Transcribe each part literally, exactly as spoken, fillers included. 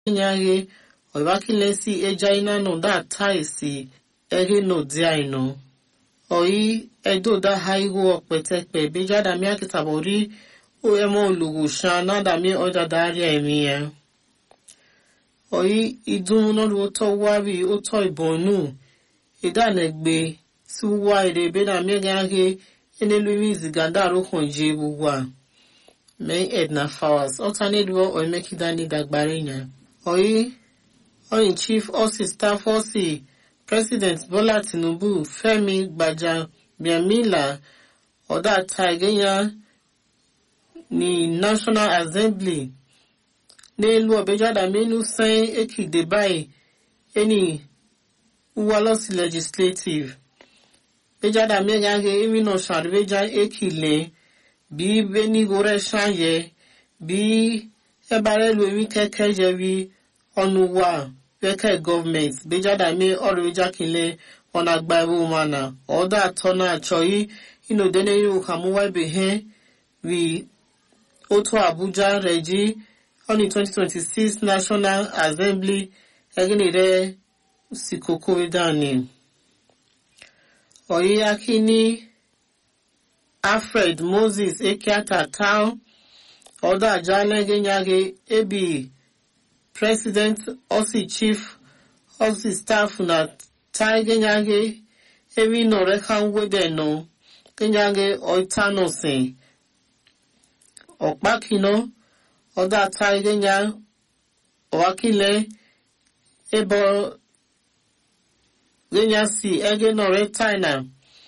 nyage oibakile si ejaina no da taisi eri no diaino. Oi edo da haigo okpetekpe beja da mia kitabori o emo lugu shana da mi oda daria emia. Oi idun no oto wari oto ibonu ida negbe si wa ire be na mi gange ene luizi gandaro konje bugwa. May Edna Fowers alternate wo o mekidani dagbarenya. Oi Oi Chief Osi Staff Osi President Bola Tinubu Femi Gbajabiamila Oda Taigenya ni National Assembly N'elu obejada menu sen eki debai eni uwalosi legislative bejada megange emi no sharbeja eki le bi beni gore shanye bi ebarelu emi keke jewi onuwa weke government bejada me oreja kile onagbaru mana oda tona choi ino dene yu kamuwa behe wi oto Abuja reji on the twenty twenty-six National Assembly eginire sikoko edani. Oyi akini Alfred Moses Ekiata Town Oda Ajale Genyage Ebi President Osi Chief Osi Staff na Tai Genyage Ebi no rekan wedeno Genyage Oitano Sen Okbakino Oda Taigenya Wakile Ebo Genya si Ege no Retaina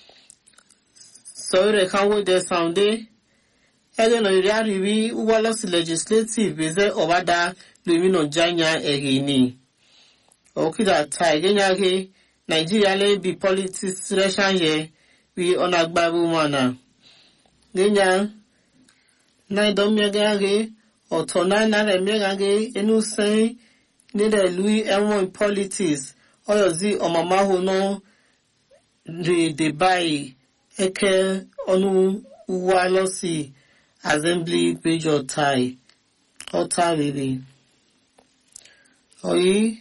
So rekan de sounde Ege no Yariwi Uwalos legislative Beze Obada Lumino Janya Egini Okida Taigenya Ge Nigeria le bi politics Reshanye Wi onagbabu mana Genya Naidomia Gage Otona na remegage enu sen ni de lui emo politics oyozi omamaho no de debai eke onu uwalosi assembly page tai ota really oyi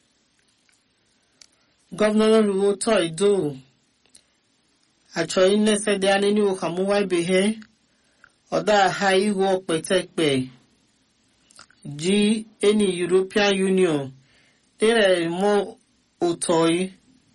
governor ruo toi do achoi nese de anini okamuwa behe oda hai wo petekpe G any European Union there mo otoi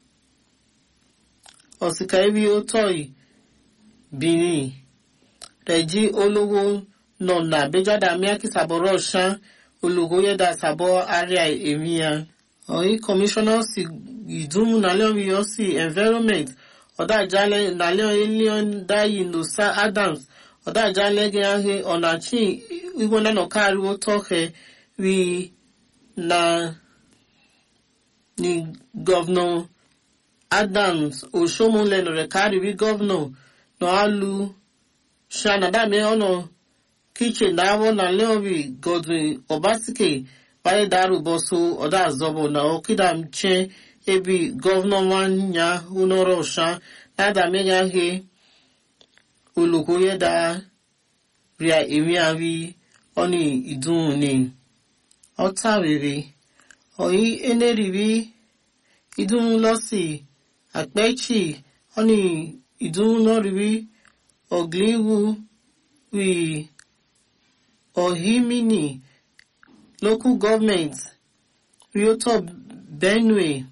osikaibi otoi bini reji ologo nona bejada miaki saboro shan ologo yeda sabo area emia oi commissioner si idumu na leon yosi environment oda jale na leon leon dai no sa Adams Oda jale ge onachi igona no karu toke wi na ni governor Adams Oshomole no rekari wi governor no alu shana da me ono kitchen na wo na leowi Godwin Obasike baye daru boso oda zobo na okida mche ebi governor wanya unoro sha na da me ge Ulukoye da ria emiavi oni idun ni ota rere oyi eneribi idun losi apechi oni idun no ribi ogliwu wi ohimini local government Rioto Benue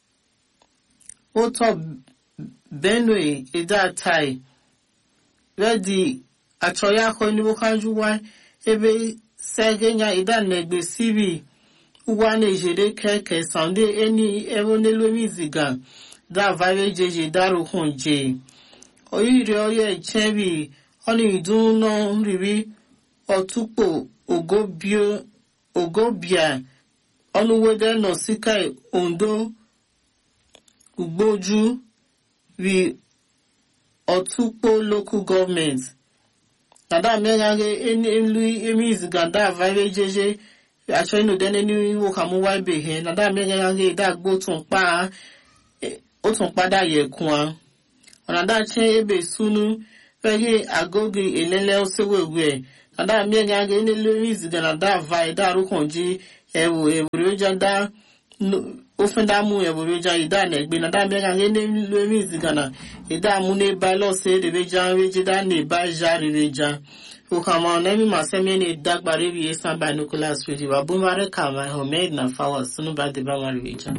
Oto Benue Edatai Ready Achoya Konibo Kanjuwa Ebe Segenya Ida Negbe Sibi Uwane Jede Keke Sunday Eni Evonelo Miziga Da Vare Jeje Daru Honje Oyiri Oye Chebi Oni Iduno Ribi Otupo Ogobio Ogobia Onuwede no Sikai Ondo Ugboju Vi Otupo local government. Nada megage eni emi emiz ganda vare jeje actually no den eni wo kamu wa behe nada megage da gbo tun pa o tun pada ye kun nada che ebe sunu feye agogi elele osewewe nada megage eni emiz ganda vai da ru konji ewu ewu jada ofenda mu ewu ja ida na egbe na da me kan ne lo mi zigana ida mu ne ba lo se de beja weje da ne ba ja reja o kama na mi ma se me ne dagbare bi esan binoculars radio wa bumare kama ho made na fawa sunu ba de ba ma reja.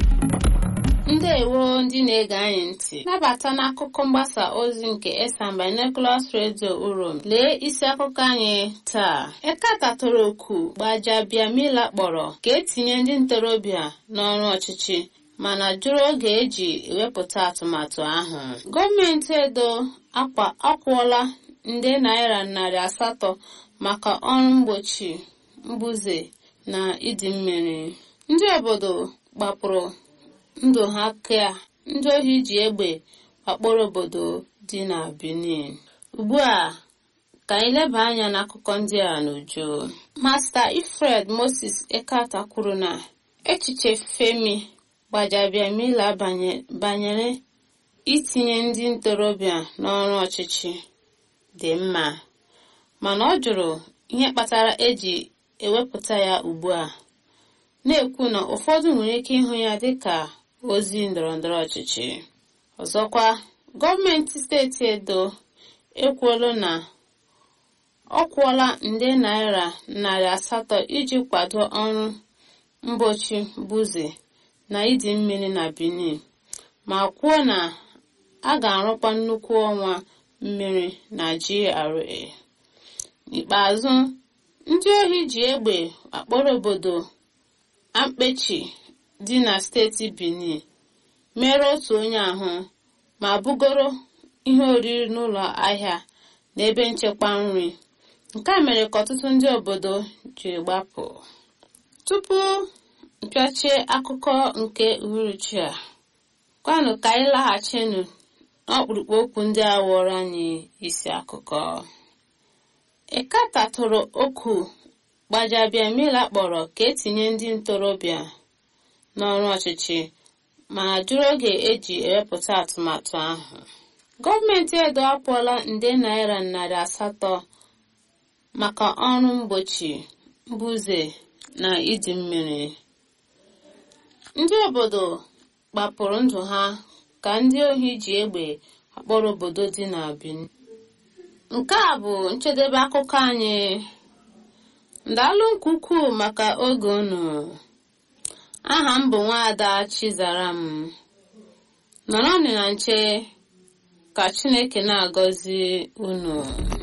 Ndewo ndị na-ege anyị ntị nabata n'akụkọ mgbasa ozi nke Esan Binoculars Radio Urom. Lee isi akụkọ anyị taa. Ekata toro oku Gbajabiamila kpọrọ ka etinye ndị ntorobịa n'ọrụ ọchịchị mana jụrụ oge eji ewepụta atụmatụ ahụ. Gọọmenti Edo akwa akwụọla nde naira narị asatọ maka ọrụ mgbochi mbuze na ịdị mmiri. Ndị obodo gbapụrụ ndụ ha ka ndị ohi ji egbe akpọrọ obodo dị na Benin. Ugbu a ka anyị leba anya n'akụkọ ndị a n'uju. Master Ifred Moses Ekata kwuru na echiche Femi Gbajabiamila banyere itinye ndị ntorobịa n'ọrụ ọchịchị dị mma, mana ọ jụrụ ihe kpatara eji ewepụta ya ugbu a, na-ekwu na ụfọdụ nwere ike ịhụ ya dịka ozi ndọrọndọrọ ọchịchị. Ọzọkwa, gọọmenti steeti Edo ekwuola na ọ kwụọla nde naira narị asatọ iji kwado ọrụ mgbochi mbuze na ịdị mmiri na Benin, ma kwuo na a ga-arụkwa nnukwu ọnwa mmiri na G R A. N'ikpeazụ, ndị ohi ji egbe akpọrọ obodo Ampechi dị na steeti Benin mere otu onye ahụ ma bugoro ihe oriri n'ụlọ ahịa na ebe nchekwa nri. Nke a mere ka ọtụtụ ndị obodo jiri gbapụ. Tupu mpịachie akụkọ nke uhuruchi a, kwanụ ka anyị laghachinu n'ọkpụrụkpụ okwu ndị a wụrụ anyị isi akụkọ. Ekata tụrụ oku Gbajabiamila kpọrọ ka etinye ndị ntorobịa n'ọrụ ọchịchị mana jụrụ oge eji ewepụta atụmatụ ahụ. Gọọmenti Edo akwụọla nde naira narị asatọ maka ọrụ mgbochi mbuze na ịdị mmiri. Ndị obodo gbapụrụ ndụ ha ka ndị ohi ji egbe akpọrọ obodo dị na Benin. Nke a bụ njedebe akụkọ anyị. Ndalụ nke ukwuu maka oge unu. Aha m bụ Nwaada Chizaram. Nọrọnụ na nche ka Chineke na-agọzi unu.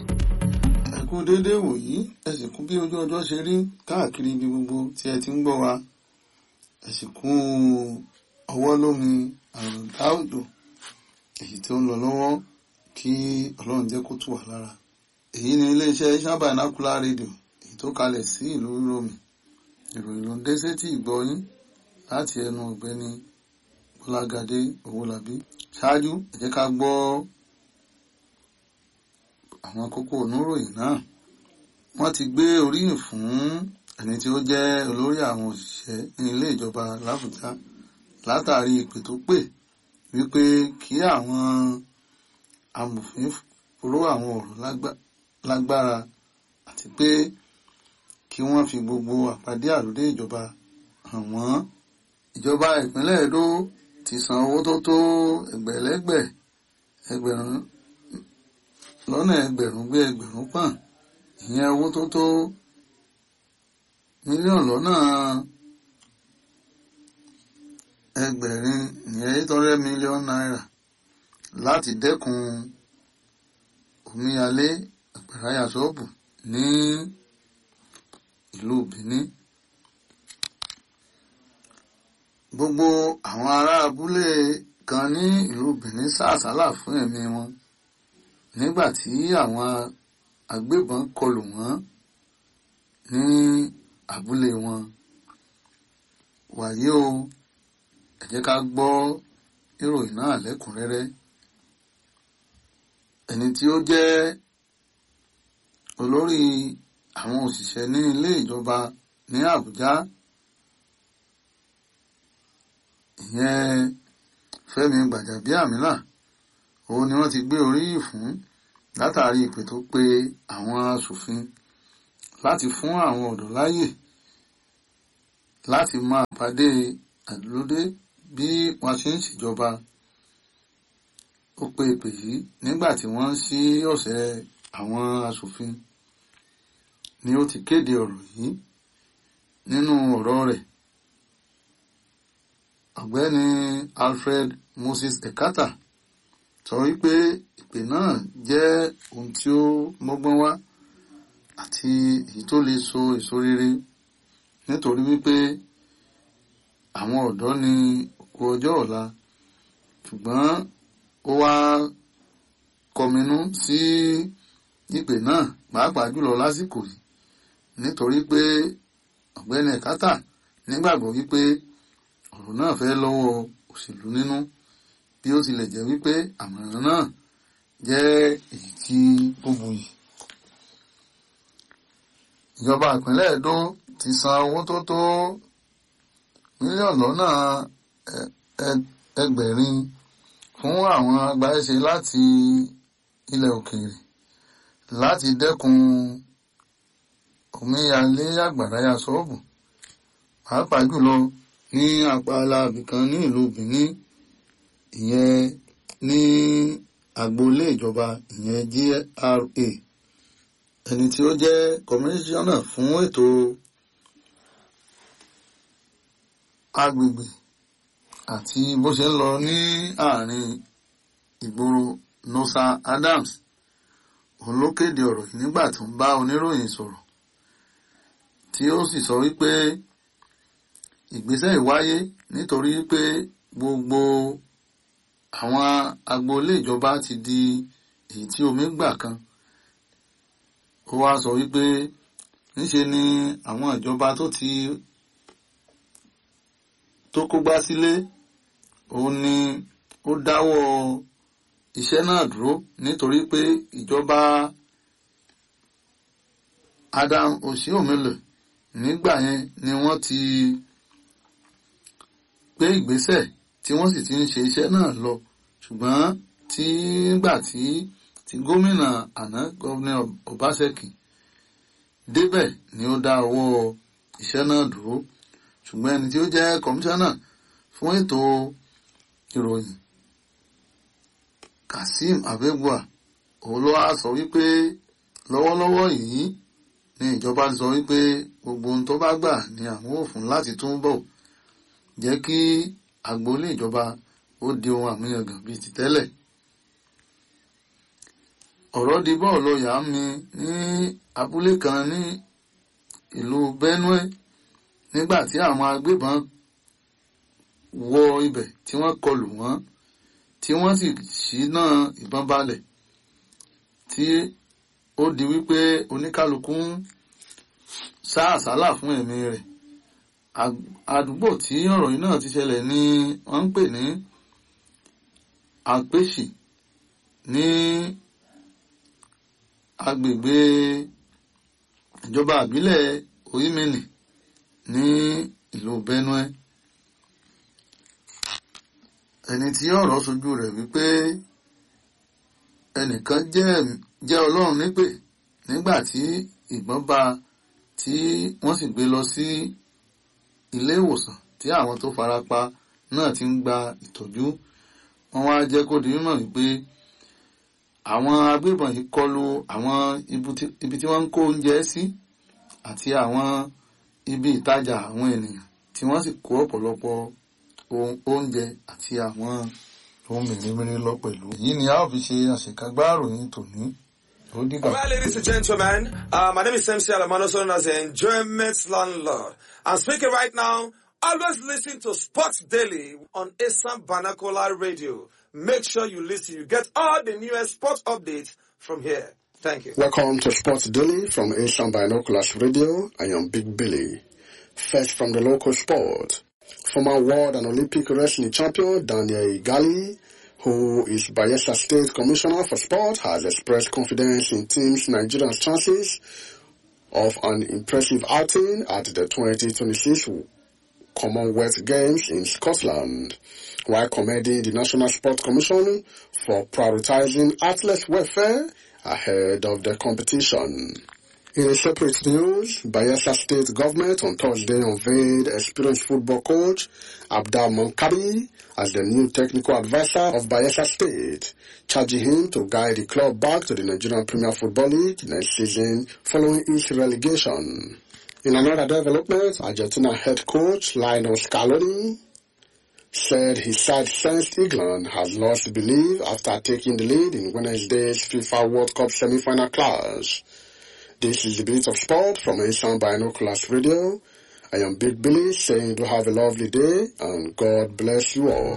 Ẹ kú déédé wòyí, ẹ sì kú bí ojú ọjọ́ ṣe rí káàkiri ibi gbogbo tí ẹ ti ń gbọ́ wa. Ẹ sì kú ọwọ́ lómi àrùndá òjò èyí tí ó ń lọ lọ́wọ́ kí Ọlọ́run jẹ́ kó tù wá lára. Èyí ni iléeṣẹ́ Esan Binoculars Radio èyí tó kalẹ̀ sí ìlú Uromi. Ìròyìn ló ń dé sétí ìgbọ́ yín láti ẹnu ọ̀gbẹ́ni Bọ́lágadé Owólabí. Ṣáájú ẹ jẹ́ ká gbọ́ àwọn kókó oníròyìn náà. Wọ́n ti gbé oríyìn fún ẹni tí ó jẹ́ olórí àwọn òṣìṣẹ́ ní ilé ìjọba l'Àbújá látàrí ìpè tó pè wípé kí àwọn amòfin ró àwọn ọ̀rọ̀ lágbára àti pé kí wọ́n fi gbogbo àpàdé àròdé ìjọba hàn wọ́n. Ìjọba ìpínlẹ̀ Edo ti san owó tó tó ẹgbẹ̀lẹ́gbẹ̀ ẹgbẹ̀rún lọ́nà ẹgbẹ̀rún gbé ẹgbẹ̀rún pọ́n, ìyẹn owó tó tó mílíọ̀nù lọ́nà ẹgbẹ̀rin ìyẹn eight hundred million naira láti dẹ́kun omíyalé àgbàráyà ṣọ́ọ̀bù ní ìlú Benin. Gbogbo àwọn ará abúlé kan ní ìlú Benin sá àsálà fún ẹ̀mí wọn nígbà tí àwọn agbébọn kọlù wọ́n ní abúlé wọn. Wàyí o, ẹ jẹ́ ká gbọ́ ìròyìn náà lẹ́kùnrẹ́rẹ́. Ẹni tí ó jẹ́ olórí àwọn òṣìṣẹ́ ní ilé ìjọba ní Àbújá, ìyẹn Fẹ́mi Gbàjàbíàmílà, òun ni wọ́n ti gbé oríyìn fún látàrí ìpè tó pe àwọn aṣòfin láti fún àwọn ọ̀dọ́ láyè láti máa pàdé àdúródé bí wọ́n ṣe ń ṣèjọba. Ó pe ìpè yìí nígbà tí wọ́n ń ṣí ọ̀sẹ̀ àwọn aṣòfin ni ó ti kéde ọ̀rọ̀ yìí. Nínú ọ̀rọ̀ rẹ̀, ọ̀gbẹ́ni Alfred Moses Ekata sọ wípé ìpè náà jẹ́ ohun tí ó mọ́gbọ́n wá àti èyí tó lè so èso rere nítorí wípé àwọn ọ̀dọ́ ni òkú ọjọ́ ọ̀la, ṣùgbọ́n ó wá kọminú sí ìpè náà pàápàá jùlọ lásìkò yìí nítorí pé ọ̀gbẹ́ni Ekata nígbàgbọ́ wípé ọ̀rọ̀ náà fẹ́ lọ́wọ́ òṣèlú nínú, bí ó tilẹ̀ jẹ́ wípé àmọ̀ràn náà jẹ́ èyí tí ó buyì. Ìjọba ìpínlẹ̀ Ẹdó ti san owó tó tó mílíọ̀nù lọ́nà ẹgbẹ̀rin fún àwọn agbáṣe láti ilẹ̀ òkèèrè láti dẹ́kun omíyalé àgbàrá ya ṣọ́ọ̀bù, pàápàá jùlọ ní apá aláàbì kan ní ìlú Benin, ìyẹn ní agboolé ìjọba, ìyẹn G R A. Ẹni tí ó jẹ́ kọmíṣánná fún ètò agbègbè àti bó ṣe ń lọ ní àárín ìgboro Nosa Adams, òun ló kéde ọ̀rọ̀ yìí nígbà tó ń bá oníròyìn sọ̀rọ̀, tí ó sì sọ wípé ìgbésẹ̀ ìwáyé nítorí pé gbogbo àwọn agboolé ìjọba ti di èyí tí omi gbà kan. Ó wá sọ wípé níṣe ni àwọn ìjọba tó ti tó kógbá sílé òun ni ó dáwọ́ iṣẹ́ náà dúró nítorí pé ìjọba Adam Oshiomhole nígbà yẹn ni wọ́n ti gbé ìgbésẹ̀ tí wọ́n sì ti ń ṣe iṣẹ́ náà lọ, ṣùgbọ́n tí nígbà tí tí gómìnà àná gómìnà Obaseki débẹ̀ ni ó dá ọwọ́ iṣẹ́ náà dúró. Ṣùgbọ́n ẹni tí ó jẹ́ kọmíṣánná fún ètò ìròyìn Kasim Abegua, òun ló wá sọ wípé lọ́wọ́lọ́wọ́ yìí ni ìjọba sọ wípé gbogbo ohun tó bá gbà ni àwọn ò fún láti túnbọ̀ jẹ́ kí agboolé ìjọba ó di ohun àmúyangàn bíi ti tẹ́lẹ̀. Ọ̀rọ̀ di bọ́ọ̀lù ọ̀yà mi ní abúlé kan ní ìlú Benue nígbà tí àwọn agbébọn wọ ibẹ̀ tí wọ́n kọlù wọ́n tí wọ́n sì ṣínà ìbọn balẹ̀, tí ó di wípé oníkálukú ń sá àsálà fún ẹ̀mí rẹ̀. Àdúgbò tí ọ̀rọ̀ yìí náà ti ṣẹlẹ̀ ni wọ́n ń pè ní Apèsì ní agbègbè ìjọba ìbílẹ̀ Oyimini ní ìlú Benue. Ẹni tí ọ̀rọ̀ sojú rẹ̀ wípé ẹnìkan jẹ́ jẹ́ Ọlọ́run nípè nígbà tí ìbọn bá tí wọ́n sì gbé lọ sí ilé ìwòsàn tí àwọn tó farapa náà ti ń gba ìtọ́jú. Wọ́n wá jẹ́ kó di mímọ̀ wípé àwọn agbébọn yìí kọlù àwọn ibi tí wọ́n ń kó oúnjẹ sí àti àwọn ibi ìtajà àwọn ènìyàn tí wọ́n sì kó ọ̀pọ̀lọpọ̀ oúnjẹ àti àwọn ohun mèremère lọ pẹ̀lú. Èyí ni a ó fi ṣe àṣekágbá ìròyìn tòní. Ó dìgbà. Well, ladies and gentlemen, uh, my name is M C Alamano, known as the Enjoyment Landlord. I'm speaking right now. Always listen to Sports Daily on Asam Banakola Radio. Make sure you listen. You get all the newest sports updates from here. Thank you. Welcome to Sports Daily from Asam Binoculars Radio. I am Big Billy. First from the local sport. Former world and Olympic wrestling champion Daniel Igali, who is Bayelsa State Commissioner for Sport, has expressed confidence in Team Nigeria's chances of an impressive outing at the twenty twenty-six Commonwealth Games in Scotland, while commending the National Sport Commission for prioritizing athletes' welfare ahead of the competition. In a separate news, Bayelsa State government on Thursday unveiled experienced football coach Abdal Mankabi as the new technical advisor of Bayelsa State, charging him to guide the club back to the Nigerian Premier Football League next season following its relegation. In another development, Argentina head coach Lionel Scaloni said his side Saint England has lost belief after taking the lead in Wednesday's FIFA World Cup semi-final clash. This is the Bit of Sport from Asian Binoculars Radio. I am Big Billy saying do have a lovely day and God bless you all.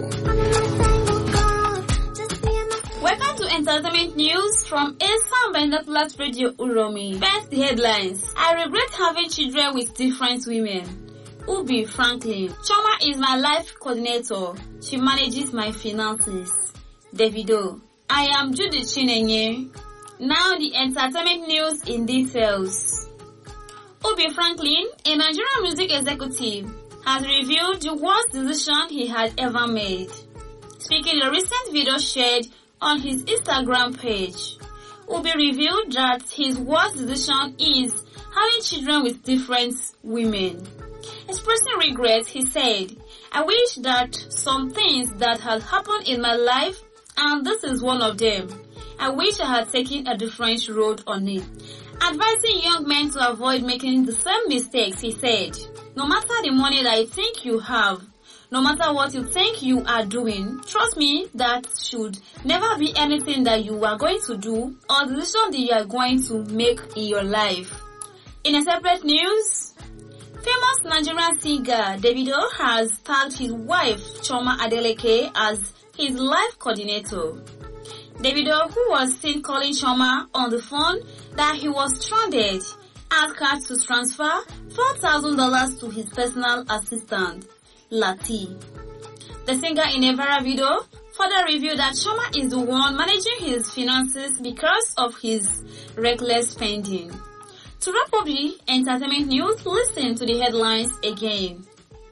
Welcome to Entertainment News from Asian Binoculars Radio Uromi. First, the headlines. I regret having children with different women. Ubi Franklin. Choma is my life coordinator. She manages my finances. Davido. I am Judy Chinenye. Now the entertainment news in details. Ubi Franklin, a Nigerian music executive, has revealed the worst decision he had ever made. Speaking in a recent video shared on his Instagram page, Ubi revealed that his worst decision is having children with different women. Expressing regret, he said, I wish that some things that had happened in my life, and this is one of them, I wish I had taken a different road on it. Advising young men to avoid making the same mistakes, he said, no matter the money that you think you have, no matter what you think you are doing, trust me, that should never be anything that you are going to do or the decision that you are going to make in your life. In a separate news, famous Nigerian singer Davido has tagged his wife Choma Adeleke as his life coordinator. Davido, who was seen calling Choma on the phone that he was stranded, asked her to transfer four thousand dollars to his personal assistant, Lati. The singer in a viral video further revealed that Choma is the one managing his finances because of his reckless spending. To wrap up the entertainment news, listen to the headlines again.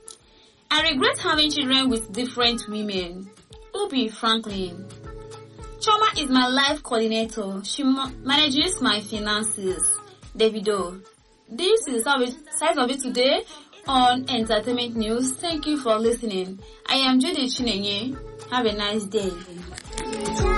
I regret having children with different women. Ubi Franklin. Choma is my life coordinator. She ma- manages my finances. Davido. This is the size of it today on Entertainment News. Thank you for listening. I am Judy Chinenye. Have a nice day.